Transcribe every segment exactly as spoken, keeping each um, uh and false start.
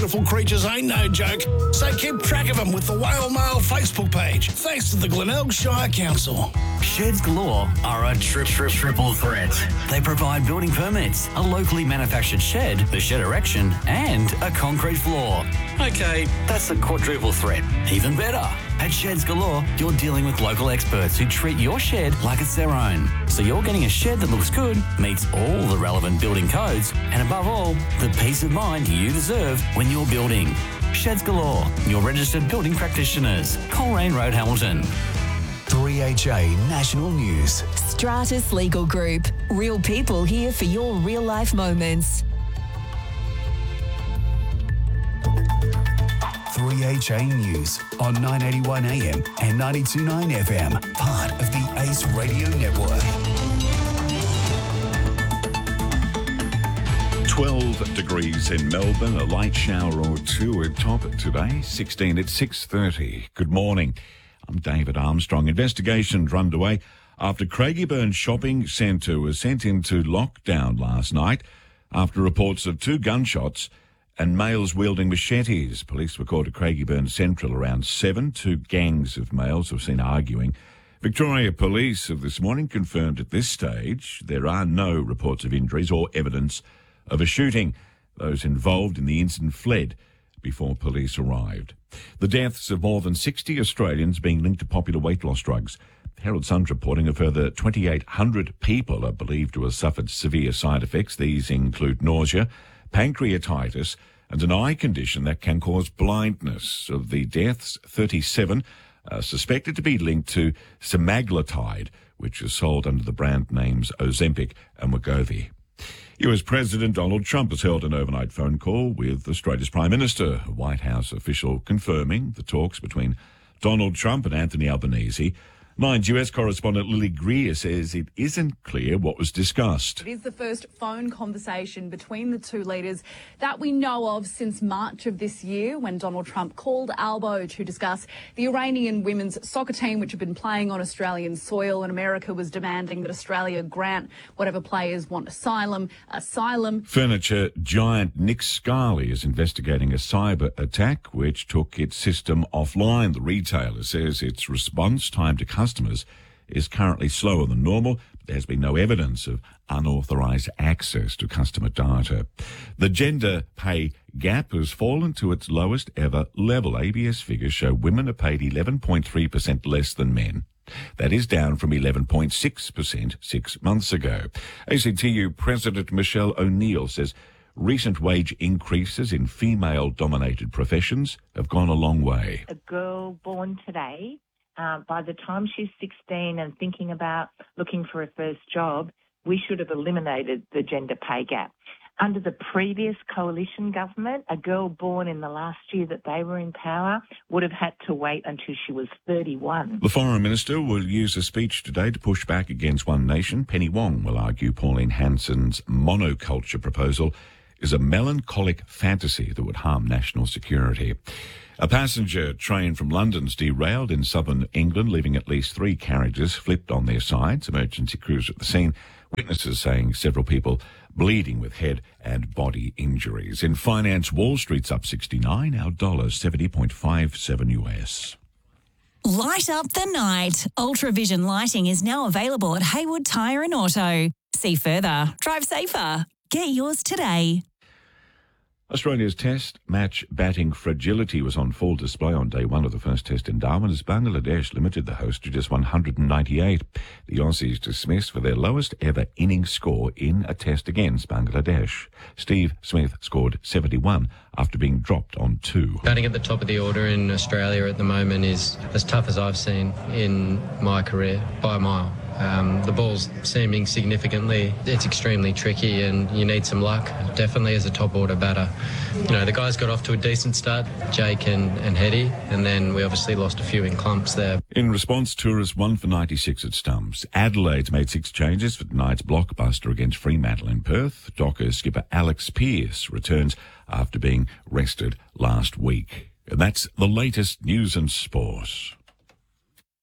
beautiful creatures ain't no joke, so keep track of them with the Whale Mail Facebook page, thanks to the Glenelg Shire Council. Sheds Galore are a tri- tri- triple threat. They provide building permits, a locally manufactured shed, the shed erection, and a concrete floor. Okay, that's a quadruple threat. Even better. At Sheds Galore, you're dealing with local experts who treat your shed like it's their own. So you're getting a shed that looks good, meets all the relevant building codes, and above all, the peace of mind you deserve when you're building. Sheds Galore, your registered building practitioners. Coleraine Road, Hamilton. three H A National News. Stratus Legal Group. Real people here for your real-life moments. three H A News on nine eighty-one A M and ninety-two point nine F M, part of the Ace Radio Network. twelve degrees in Melbourne, a light shower or two at top today, sixteen at six thirty. Good morning. I'm David Armstrong. Investigations underway after Craigieburn Shopping Centre was sent into lockdown last night after reports of two gunshots and males wielding machetes. Police were called to Craigieburn Central around seven. Two gangs of males were seen arguing. Victoria Police have this morning confirmed at this stage there are no reports of injuries or evidence of a shooting. Those involved in the incident fled before police arrived. The deaths of more than sixty Australians being linked to popular weight loss drugs. Herald Sun's reporting a further twenty-eight hundred people are believed to have suffered severe side effects. These include nausea, pancreatitis, and an eye condition that can cause blindness. Of the deaths, thirty-seven are suspected to be linked to semaglutide, which is sold under the brand names Ozempic and Wegovy. U S President Donald Trump has held an overnight phone call with Australia's Prime Minister, a White House official confirming the talks between Donald Trump and Anthony Albanese. Nine's U S correspondent Lily Greer says it isn't clear what was discussed. It is the first phone conversation between the two leaders that we know of since March of this year, when Donald Trump called Albo to discuss the Iranian women's soccer team, which had been playing on Australian soil, and America was demanding that Australia grant whatever players want asylum, asylum. Furniture giant Nick Scali is investigating a cyber attack which took its system offline. The retailer says its response time to customers customers is currently slower than normal, but there has been no evidence of unauthorised access to customer data. The gender pay gap has fallen to its lowest ever level. A B S figures show women are paid eleven point three percent less than men. That is down from eleven point six percent six months ago. A C T U President Michelle O'Neill says recent wage increases in female-dominated professions have gone a long way. A girl born today, Uh, by the time she's sixteen and thinking about looking for a first job, we should have eliminated the gender pay gap. Under the previous coalition government, a girl born in the last year that they were in power would have had to wait until she was thirty-one. The Foreign Minister will use a speech today to push back against One Nation. Penny Wong will argue Pauline Hanson's monoculture proposal is a melancholic fantasy that would harm national security. A passenger train from London's derailed in southern England, leaving at least three carriages flipped on their sides. Emergency crews at the scene. Witnesses saying several people bleeding with head and body injuries. In finance, Wall Street's up sixty-nine, our dollar seventy point five seven U S. Light up the night. Ultravision lighting is now available at Haywood Tyre and Auto. See further. Drive safer. Get yours today. Australia's test match batting fragility was on full display on day one of the first test in Darwin as Bangladesh limited the host to just one hundred ninety-eight. The Aussies dismissed for their lowest ever innings score in a test against Bangladesh. Steve Smith scored seventy-one after being dropped on two. Batting at the top of the order in Australia at the moment is as tough as I've seen in my career by a mile. Um, the ball's seaming significantly. It's extremely tricky and you need some luck, definitely as a top order batter. You know, the guys got off to a decent start, Jake and, and Hetty, and then we obviously lost a few in clumps there. In response, tourists one for ninety-six at stumps. Adelaide's made six changes for tonight's blockbuster against Fremantle in Perth. Dockers skipper Alex Pearce returns after being rested last week. And that's the latest news and sport.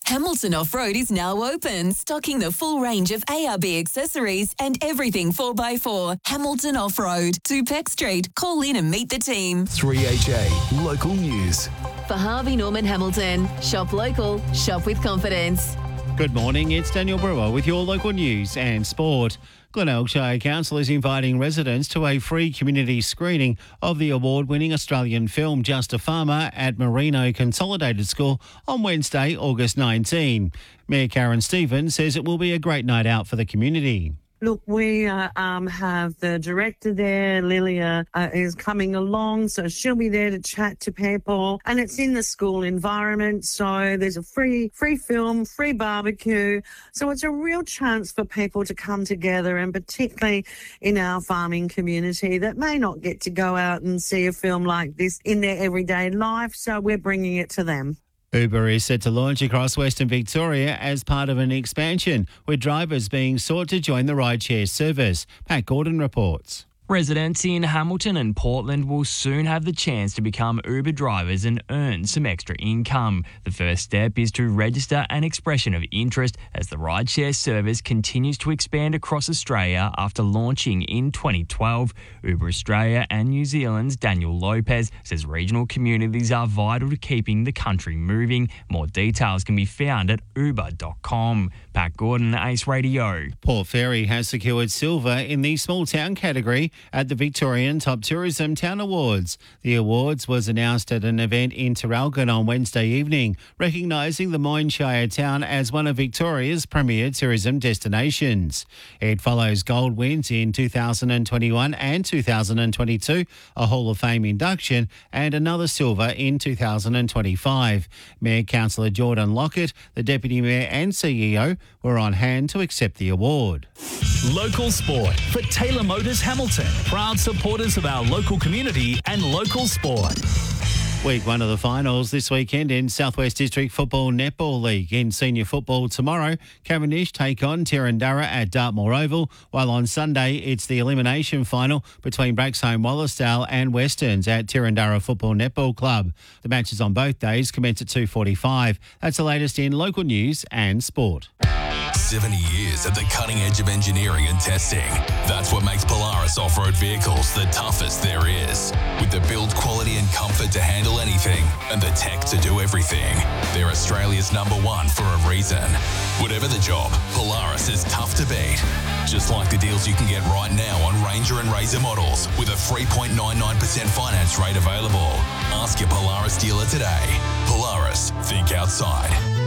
Hamilton Off-Road is now open, stocking the full range of A R B accessories and everything four by four. Hamilton Off-Road, two Peck Street. Call in and meet the team. three H A Local News. For Harvey Norman Hamilton, shop local, shop with confidence. Good morning, it's Daniel Brewer with your local news and sport. Glenelg Shire Council is inviting residents to a free community screening of the award-winning Australian film Just a Farmer at Merino Consolidated School on Wednesday, August nineteenth. Mayor Karen Stevens says it will be a great night out for the community. Look, we uh, um, have the director there, Lilia, uh, is coming along, so she'll be there to chat to people, and it's in the school environment, so there's a free free film, free barbecue, so it's a real chance for people to come together, and particularly in our farming community that may not get to go out and see a film like this in their everyday life, so we're bringing it to them. Uber is set to launch across Western Victoria as part of an expansion, with drivers being sought to join the rideshare service. Pat Gordon reports. Residents in Hamilton and Portland will soon have the chance to become Uber drivers and earn some extra income. The first step is to register an expression of interest as the rideshare service continues to expand across Australia after launching in twenty twelve. Uber Australia and New Zealand's Daniel Lopez says regional communities are vital to keeping the country moving. More details can be found at uber dot com. Pat Gordon, Ace Radio. Port Fairy has secured silver in the small town category at the Victorian Top Tourism Town Awards. The awards was announced at an event in Traralgon on Wednesday evening, recognising the Moyne Shire town as one of Victoria's premier tourism destinations. It follows gold wins in two thousand twenty-one and two thousand twenty-two, a Hall of Fame induction, and another silver in two thousand twenty-five. Mayor Councillor Jordan Lockett, the Deputy Mayor and C E O, were on hand to accept the award. Local sport for Taylor Motors Hamilton. Proud supporters of our local community and local sport. Week one of the finals this weekend in Southwest District Football Netball League. In senior football tomorrow, Cavendish take on Tirrandurra at Dartmoor Oval, while on Sunday it's the elimination final between Braxholme Wallasdale and Westerns at Tirrandurra Football Netball Club. The matches on both days commence at two forty-five. That's the latest in local news and sport. seventy years at the cutting edge of engineering and testing. That's what makes Polaris off-road vehicles the toughest there is. With the build quality and comfort to handle anything and the tech to do everything. They're Australia's number one for a reason. Whatever the job, Polaris is tough to beat. Just like the deals you can get right now on Ranger and Razor models with a three point nine nine percent finance rate available. Ask your Polaris dealer today. Polaris, think outside.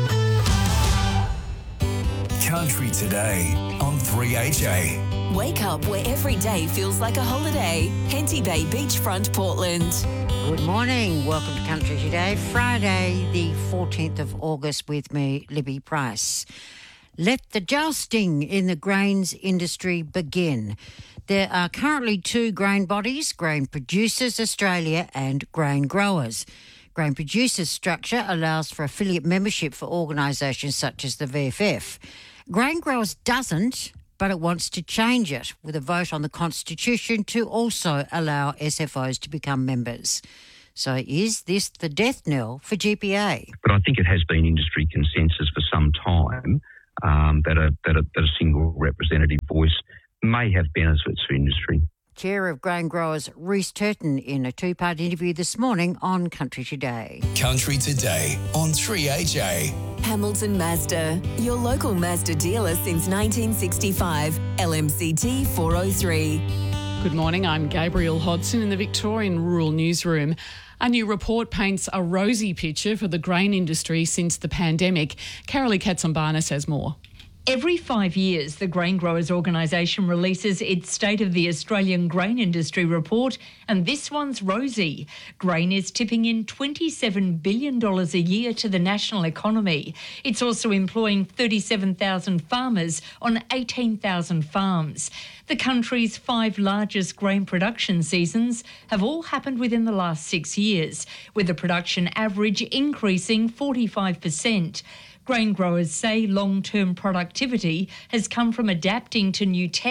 Country Today on three H A. Wake up where every day feels like a holiday. Henty Bay Beachfront, Portland. Good morning. Welcome to Country Today, Friday the fourteenth of August with me, Libby Price. Let the jousting in the grains industry begin. There are currently two grain bodies, Grain Producers Australia and Grain Growers. Grain Producers structure allows for affiliate membership for organisations such as the V F F. Grain Growers doesn't, but it wants to change it with a vote on the Constitution to also allow S F Os to become members. So is this the death knell for G P A? But I think it has been industry consensus for some time um, that, a, that, a, that a single representative voice may have benefits for industry. Chair of Grain Growers, Rhys Turton, in a two-part interview this morning on Country Today. Country Today on three H A. Hamilton Mazda, your local Mazda dealer since nineteen sixty-five. L M C T four oh three. Good morning, I'm Gabrielle Hodson in the Victorian Rural Newsroom. A new report paints a rosy picture for the grain industry since the pandemic. Carolee Katsumbana says more. Every five years, the Grain Growers Organisation releases its State of the Australian Grain Industry report, and this one's rosy. Grain is tipping in twenty-seven billion dollars a year to the national economy. It's also employing thirty-seven thousand farmers on eighteen thousand farms. The country's five largest grain production seasons have all happened within the last six years, with the production average increasing forty-five percent. Grain growers say long-term productivity has come from adapting to new tech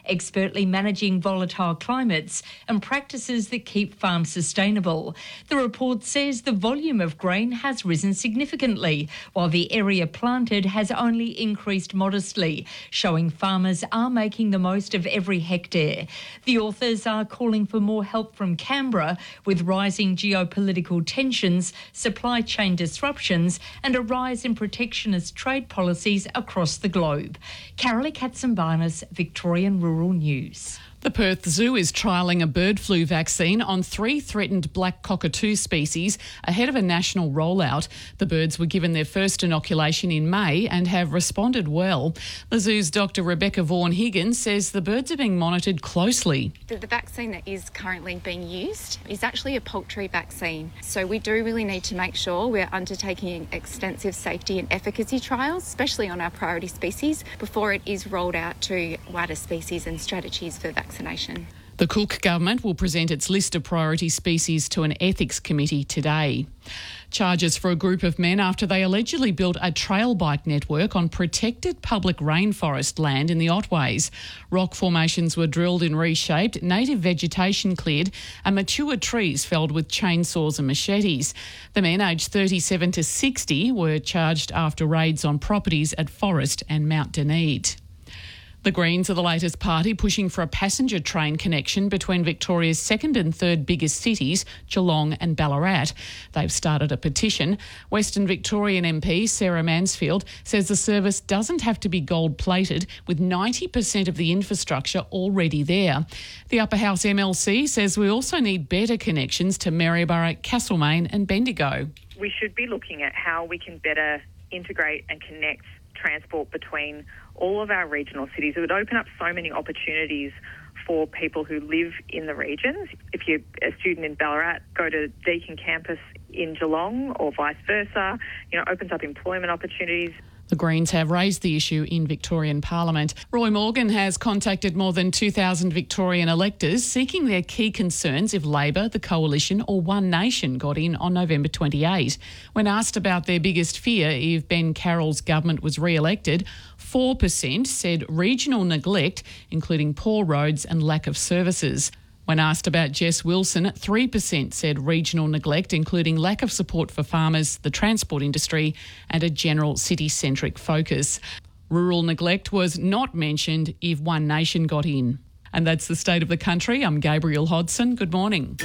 expertly managing volatile climates and practices that keep farms sustainable. The report says the volume of grain has risen significantly, while the area planted has only increased modestly, showing farmers are making the most of every hectare. The authors are calling for more help from Canberra with rising geopolitical tensions, supply chain disruptions and a rise in protectionist trade policies across the globe. Carolee Katsambarnis, Victorian Rural News. The Perth Zoo is trialling a bird flu vaccine on three threatened black cockatoo species ahead of a national rollout. The birds were given their first inoculation in May and have responded well. The zoo's Doctor Rebecca Vaughan-Higgins says the birds are being monitored closely. The, the vaccine that is currently being used is actually a poultry vaccine. So we do really need to make sure we're undertaking extensive safety and efficacy trials, especially on our priority species, before it is rolled out to wider species and strategies for vaccination. Vaccination. The Cook government will present its list of priority species to an ethics committee today. Charges for a group of men after they allegedly built a trail bike network on protected public rainforest land in the Otways. Rock formations were drilled and reshaped, native vegetation cleared, and mature trees felled with chainsaws and machetes. The men, aged thirty-seven to sixty, were charged after raids on properties at Forest and Mount Dunedin. The Greens are the latest party pushing for a passenger train connection between Victoria's second and third biggest cities, Geelong and Ballarat. They've started a petition. Western Victorian M P Sarah Mansfield says the service doesn't have to be gold-plated, with ninety percent of the infrastructure already there. The Upper House M L C says we also need better connections to Maryborough, Castlemaine and Bendigo. We should be looking at how we can better integrate and connect transport between all of our regional cities. It would open up so many opportunities for people who live in the regions. If you're a student in Ballarat, go to Deakin campus in Geelong or vice versa. You know, opens up employment opportunities. The Greens have raised the issue in Victorian Parliament. Roy Morgan has contacted more than two thousand Victorian electors seeking their key concerns if Labor, the Coalition or One Nation got in on November twenty-eighth. When asked about their biggest fear if Ben Carroll's government was re-elected, four percent said regional neglect, including poor roads and lack of services. When asked about Jess Wilson, three percent said regional neglect, including lack of support for farmers, the transport industry and a general city-centric focus. Rural neglect was not mentioned if One Nation got in. And that's the state of the country. I'm Gabrielle Hodson. Good morning.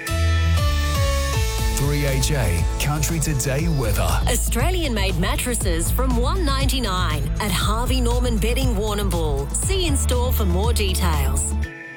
three H A Country Today weather. Australian-made mattresses from one ninety-nine at Harvey Norman Bedding Warrnambool. See in store for more details.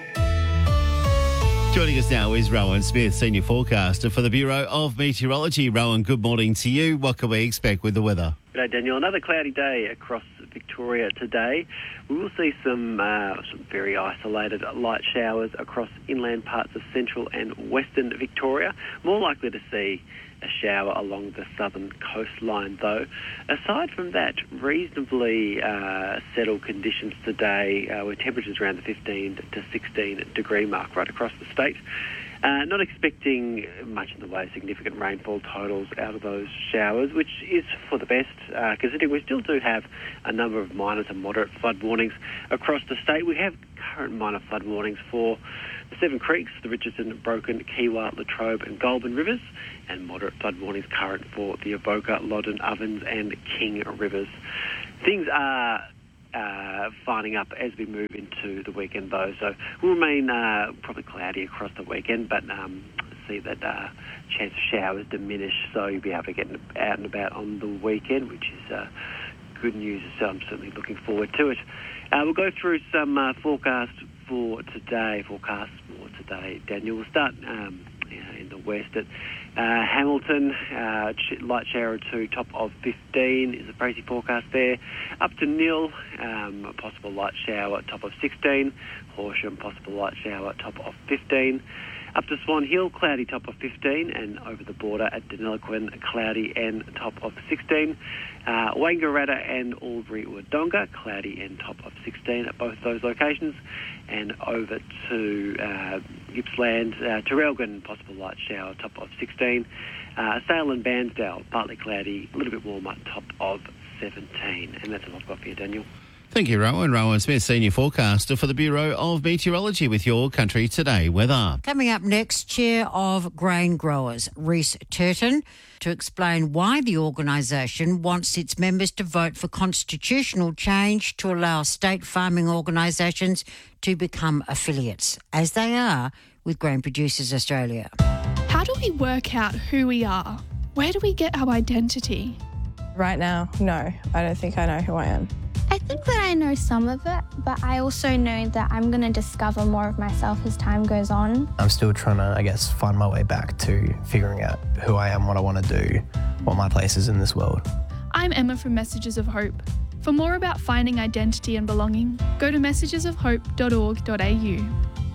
Joining us now is Rowan Smith, Senior Forecaster for the Bureau of Meteorology. Rowan, good morning to you. What can we expect with the weather? G'day, Daniel. Another cloudy day across Victoria today. We will see some, uh, some very isolated light showers across inland parts of central and western Victoria. More likely to see a shower along the southern coastline, though. Aside from that, reasonably uh, settled conditions today, uh, with temperatures around the fifteen to sixteen degree mark right across the state. Uh, not expecting much in the way of significant rainfall totals out of those showers, which is for the best, uh, considering we still do have a number of minor to moderate flood warnings across the state. We have current minor flood warnings for the Seven Creeks, the Richardson, Broken, Kiewa, Latrobe and Goulburn rivers, and moderate flood warnings current for the Avoca, Loddon, Ovens and King rivers. Things are Uh, finding up as we move into the weekend, though. So we'll remain uh, probably cloudy across the weekend, but um, see that uh, chance of showers diminish, so you'll be able to get out and about on the weekend, which is uh, good news. So I'm certainly looking forward to it. Uh, we'll go through some uh, forecast for today. Forecast for today, Daniel. We'll start um, in the west at uh, Hamilton, uh, light shower or two, top of fifteen is the crazy forecast there. Up to Nil, um, a possible light shower, top of sixteen. Horsham, possible light shower, top of fifteen. Up to Swan Hill, cloudy, top of fifteen, and over the border at Deniliquin, cloudy and top of sixteen. Uh, Wangaratta and Albury-Wodonga, cloudy and top of sixteen at both those locations. And over to uh, Gippsland, uh, Terrelgan, possible light shower, top of sixteen. Uh, Sale and Bairnsdale, partly cloudy, a little bit warmer, top of seventeen. And that's all I've got for you, Daniel. Thank you, Rowan. Rowan Smith, Senior Forecaster for the Bureau of Meteorology with your Country Today weather. Coming up next, Chair of Grain Growers, Rhys Turton, to explain why the organisation wants its members to vote for constitutional change to allow state farming organisations to become affiliates, as they are with Grain Producers Australia. How do we work out who we are? Where do we get our identity? Right now, no, I don't think I know who I am. I think that I know some of it, but I also know that I'm going to discover more of myself as time goes on. I'm still trying to, I guess, find my way back to figuring out who I am, what I want to do, what my place is in this world. I'm Emma from Messages of Hope. For more about finding identity and belonging, go to messages of hope dot org dot a u.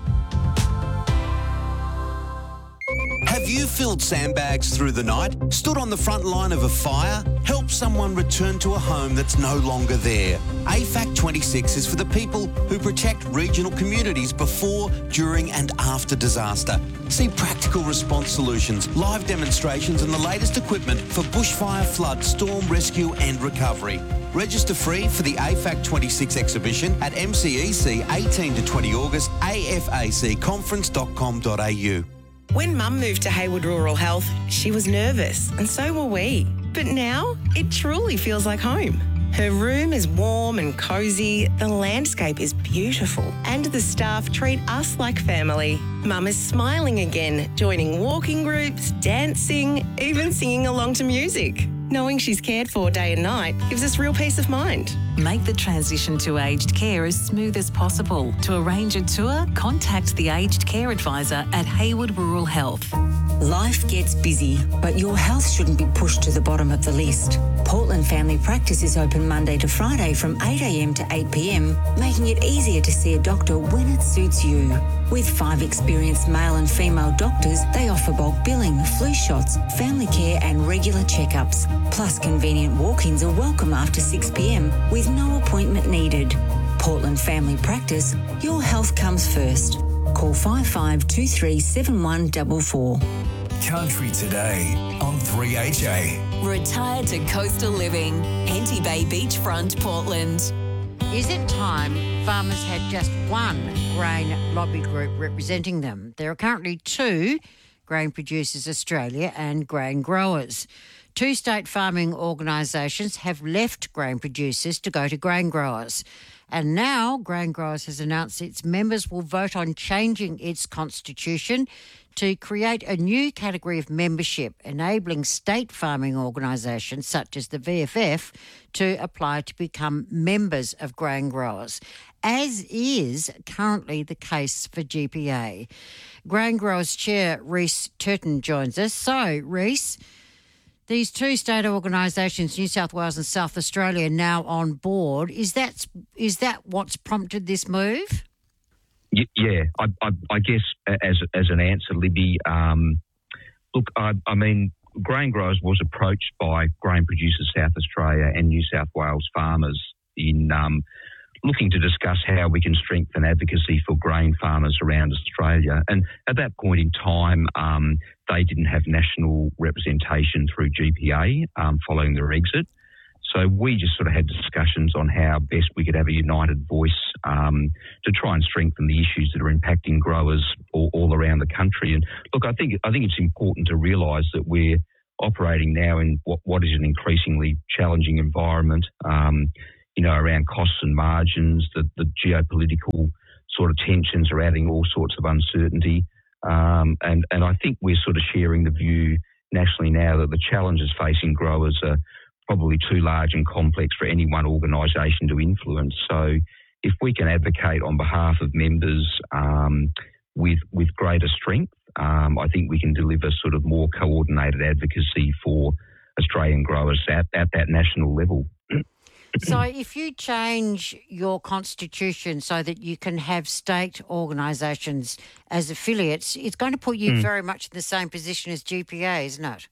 Have you filled sandbags through the night, stood on the front line of a fire, helped someone return to a home that's no longer there? A FAC twenty-six is for the people who protect regional communities before, during and after disaster. See practical response solutions, live demonstrations and the latest equipment for bushfire, flood, storm rescue and recovery. Register free for the A FAC twenty-six exhibition at M C E C eighteen to twenty August, a f a c conference dot com dot a u. When Mum moved to Hayward Rural Health, she was nervous, and so were we. But now, it truly feels like home. Her room is warm and cosy, the landscape is beautiful, and the staff treat us like family. Mum is smiling again, joining walking groups, dancing, even singing along to music. Knowing she's cared for day and night gives us real peace of mind. Make the transition to aged care as smooth as possible. To arrange a tour, contact the Aged Care Advisor at Hayward Rural Health. Life gets busy, but your health shouldn't be pushed to the bottom of the list. Portland Family Practice is open Monday to Friday from eight a m to eight p m, making it easier to see a doctor when it suits you. With five experienced male and female doctors, they offer bulk billing, flu shots, family care and regular checkups. Plus, convenient walk-ins are welcome after six p m with no appointment needed. Portland Family Practice, your health comes first. Call five five two three seven one four four. Country Today on three H A. Retire to coastal living. Henty Bay Beachfront, Portland. Is it time farmers had just one grain lobby group representing them? There are currently two, Grain Producers Australia and Grain Growers. Two state farming organisations have left Grain Producers to go to Grain Growers. And now Grain Growers has announced its members will vote on changing its constitution to create a new category of membership, enabling state farming organisations such as the V F F to apply to become members of Grain Growers, as is currently the case for G P A. Grain Growers Chair Rhys Turton joins us. So, Rhys, these two state organisations, New South Wales and South Australia, are now on board. Is that is that what's prompted this move? Yeah, I, I, I guess as as an answer, Libby, um, look, I, I mean, Grain Growers was approached by Grain Producers South Australia and New South Wales farmers in um, looking to discuss how we can strengthen advocacy for grain farmers around Australia. And at that point in time, um, they didn't have national representation through G P A um, following their exit. So we just sort of had discussions on how best we could have a united voice um, to try and strengthen the issues that are impacting growers all, all around the country. And look, I think I think it's important to realise that we're operating now in what, what is an increasingly challenging environment, um, you know, around costs and margins. The, the geopolitical sort of tensions are adding all sorts of uncertainty. Um, and, and I think we're sort of sharing the view nationally now that the challenges facing growers are probably too large and complex for any one organisation to influence. So if we can advocate on behalf of members um, with with greater strength, um, I think we can deliver sort of more coordinated advocacy for Australian growers at, at that national level. So if you change your constitution so that you can have state organisations as affiliates, it's going to put you mm. very much in the same position as G P A, isn't it?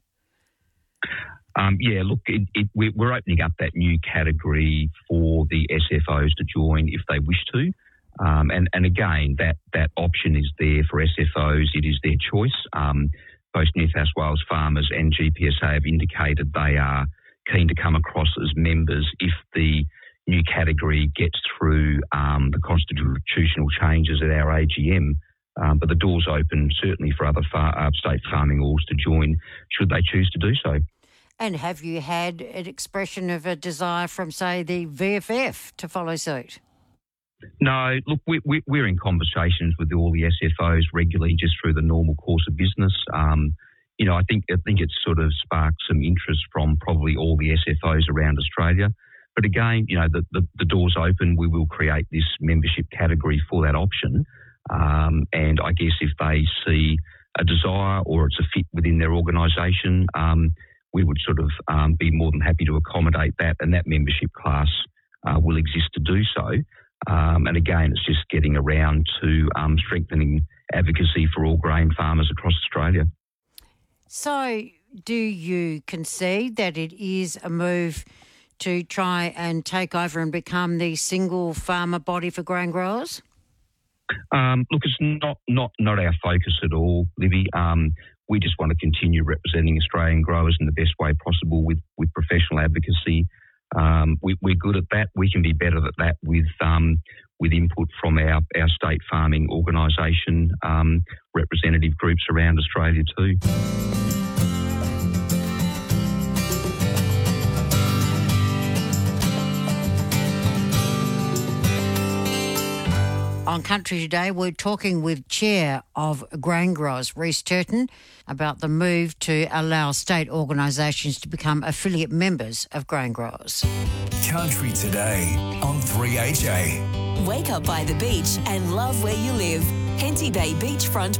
Um, yeah, look, it, it, we're opening up that new category for the S F Os to join if they wish to. Um, and, and again, that, that option is there for S F Os. It is their choice. Um, both New South Wales farmers and G P S A have indicated they are keen to come across as members if the new category gets through um, the constitutional changes at our A G M. Um, but the door's open certainly for other far, uh, state farming orgs to join should they choose to do so. And have you had an expression of a desire from, say, the V F F to follow suit? No, look, we, we, we're in conversations with all the S F Os regularly just through the normal course of business. Um, you know, I think I think it's sort of sparked some interest from probably all the S F Os around Australia. But again, you know, the, the, the door's open. We will create this membership category for that option. Um, and I guess if they see a desire or it's a fit within their organisation, um, we would sort of um, be more than happy to accommodate that, and that membership class uh, will exist to do so. Um, and again, it's just getting around to um, strengthening advocacy for all grain farmers across Australia. So do you concede that it is a move to try and take over and become the single farmer body for grain growers? Um, look, it's not, not, not our focus at all, Libby. Um, we just want to continue representing Australian growers in the best way possible with, with professional advocacy. Um, we, we're good at that. We can be better at that with um, with input from our, our state farming organisation, um, representative groups around Australia too. On Country Today, we're talking with Chair of Grain Growers, Rhys Turton, about the move to allow state organisations to become affiliate members of grain growers. Country Today on three H A. Wake up by the beach and love where you live. Henty Bay Beachfront